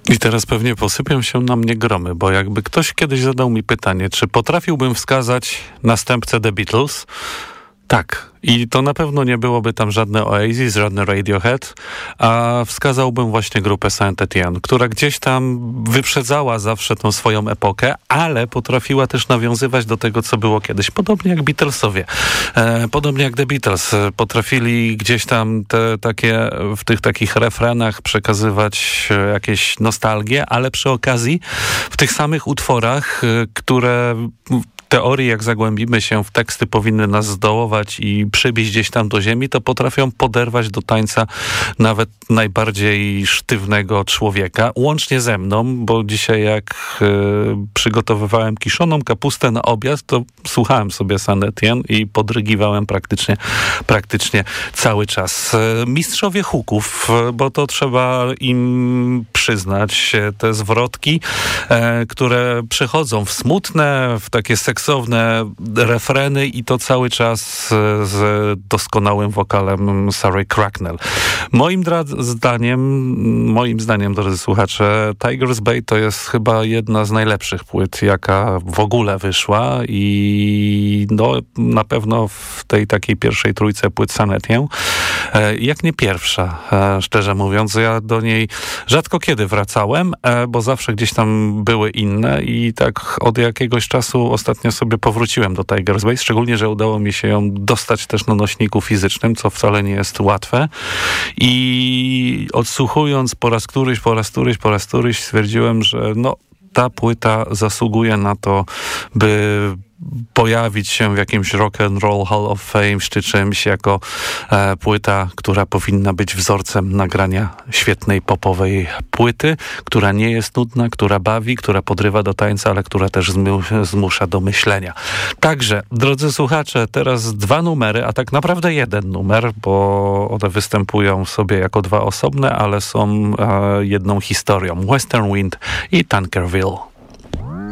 I teraz pewnie posypią się na mnie gromy, bo jakby ktoś kiedyś zadał mi pytanie, czy potrafiłbym wskazać następcę The Beatles? Tak. I to na pewno nie byłoby tam żadne Oasis, żadne Radiohead, a wskazałbym właśnie grupę Saint Etienne, która gdzieś tam wyprzedzała zawsze tą swoją epokę, ale potrafiła też nawiązywać do tego, co było kiedyś. Podobnie jak Beatlesowie. Podobnie jak The Beatles. Potrafili gdzieś tam w tych takich refrenach przekazywać jakieś nostalgie, ale przy okazji w tych samych utworach, które teorii, jak zagłębimy się w teksty, powinny nas zdołować i przybić gdzieś tam do ziemi, to potrafią poderwać do tańca nawet najbardziej sztywnego człowieka. Łącznie ze mną, bo dzisiaj jak przygotowywałem kiszoną kapustę na obiad, to słuchałem sobie Saint Etienne i podrygiwałem praktycznie cały czas. Mistrzowie hooków, bo to trzeba im przyznać, te zwrotki, które przechodzą w smutne, w takie seksowne refreny i to cały czas z doskonałym wokalem Sarah Cracknell. Moim zdaniem, drodzy słuchacze, Tiger's Bay to jest chyba jedna z najlepszych płyt, jaka w ogóle wyszła i no, na pewno w tej takiej pierwszej trójce płyt Saint Etienne, jak nie pierwsza, szczerze mówiąc. Ja do niej rzadko kiedy wracałem, bo zawsze gdzieś tam były inne i tak od jakiegoś czasu ostatnio sobie powróciłem do Tiger's Bay, szczególnie, że udało mi się ją dostać też na nośniku fizycznym, co wcale nie jest łatwe. I odsłuchując po raz któryś stwierdziłem, że no, ta płyta zasługuje na to, by pojawić się w jakimś Rock and Roll Hall of Fame czy czymś jako płyta, która powinna być wzorcem nagrania świetnej popowej płyty, która nie jest nudna, która bawi, która podrywa do tańca, ale która też zmusza do myślenia. Także, drodzy słuchacze, teraz 2 numery, a tak naprawdę 1 numer, bo one występują sobie jako 2 osobne, ale są jedną historią. Western Wind i Tankerville.